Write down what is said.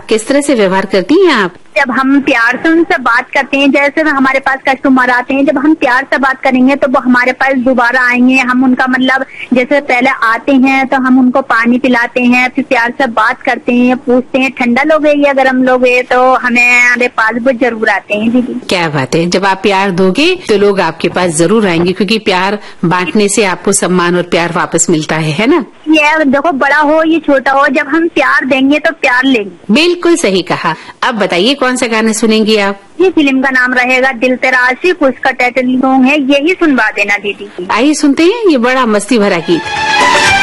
किस तरह से व्यवहार करती हैं आप? जब हम प्यार से उनसे बात करते हैं, जैसे हमारे पास कस्टमर आते हैं, जब हम प्यार से बात करेंगे तो वो हमारे पास दोबारा आएंगे। हम उनका मतलब जैसे पहले आते हैं तो हम उनको पानी पिलाते हैं, फिर प्यार से बात करते हैं, पूछते हैं ठंडा लोगे या गर्म लोगे, तो हमारे पास वो जरूर आते हैं दीदी। क्या बात है, जब आप प्यार दोगे तो लोग आपके पास जरूर आएंगे, क्योंकि प्यार बांटने से आपको सम्मान और प्यार वापस मिलता है ना? ये देखो, बड़ा हो ये छोटा हो, जब हम प्यार देंगे तो प्यार लेंगे। बिल्कुल सही कहा। अब बताइए कौन सा गाना सुनेंगी आप? ये फिल्म का नाम रहेगा दिल तेरा आशिक, उसका टाइटल सॉन्ग है यही सुनवा देना दीदी। आइए सुनते हैं ये बड़ा मस्ती भरा गीत।